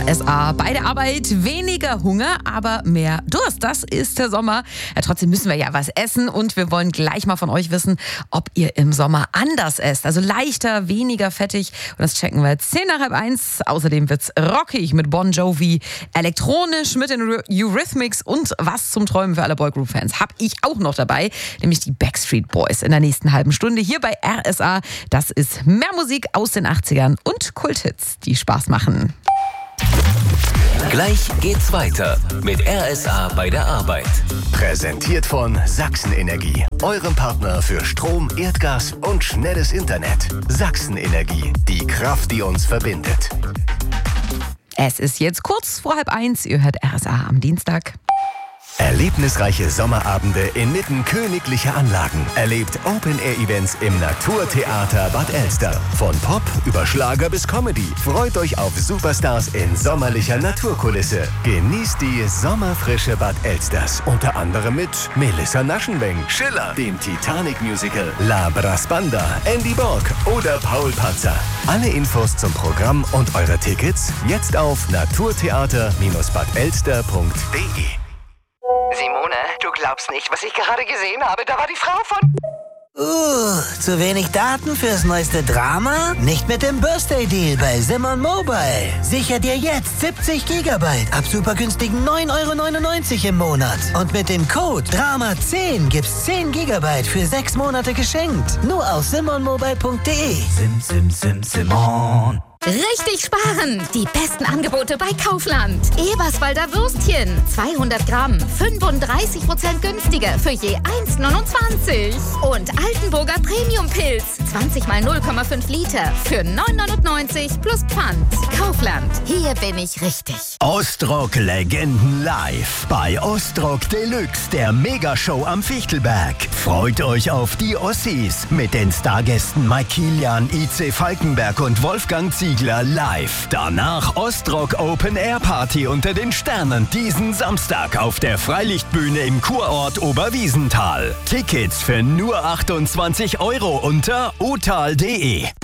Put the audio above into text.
RSA. Bei der Arbeit weniger Hunger, aber mehr Durst. Das ist der Sommer. Ja, trotzdem müssen wir ja was essen und wir wollen gleich mal von euch wissen, ob ihr im Sommer anders esst. Also leichter, weniger fettig. Und das checken wir jetzt 1:10. Außerdem wird's rockig mit Bon Jovi, elektronisch mit den Eurythmics und was zum Träumen für alle Boygroup-Fans habe ich auch noch dabei, nämlich die Backstreet Boys in der nächsten halben Stunde hier bei RSA. Das ist mehr Musik aus den 80ern und Kulthits, die Spaß machen. Gleich geht's weiter mit RSA bei der Arbeit. Präsentiert von Sachsen-Energie, eurem Partner für Strom, Erdgas und schnelles Internet. Sachsen-Energie, die Kraft, die uns verbindet. Es ist jetzt kurz vor 1:30. Ihr hört RSA am Dienstag. Erlebnisreiche Sommerabende inmitten königlicher Anlagen. Erlebt Open-Air-Events im Naturtheater Bad Elster. Von Pop über Schlager bis Comedy. Freut euch auf Superstars in sommerlicher Naturkulisse. Genießt die sommerfrische Bad Elsters. Unter anderem mit Melissa Naschenweng, Schiller, dem Titanic-Musical, La Brasbanda, Andy Borg oder Paul Patzer. Alle Infos zum Programm und eure Tickets jetzt auf naturtheater-badelster.de. Simone, du glaubst nicht, was ich gerade gesehen habe. Da war die Frau von... Zu wenig Daten fürs neueste Drama? Nicht mit dem Birthday-Deal bei Simon Mobile. Sicher dir jetzt 70 GB ab super günstigen 9,99 € im Monat. Und mit dem Code DRAMA10 gibt's 10 GB für 6 Monate geschenkt. Nur auf simonmobile.de. Simon. Richtig sparen! Die besten Angebote bei Kaufland. Eberswalder Würstchen, 200 Gramm, 35% günstiger für je 1,29. Und Altenburger Premium-Pilz, 20 mal 0,5 Liter für 9,99 plus Pfand. Kaufland, hier bin ich richtig. Ostrock-Legenden live bei Ostrock Deluxe, der Megashow am Fichtelberg. Freut euch auf die Ossis mit den Stargästen Mike Kilian, IC Falkenberg und Wolfgang Ziegler live. Danach Ostrock Open Air Party unter den Sternen diesen Samstag auf der Freilichtbühne im Kurort Oberwiesenthal. Tickets für nur 28 € unter otal.de.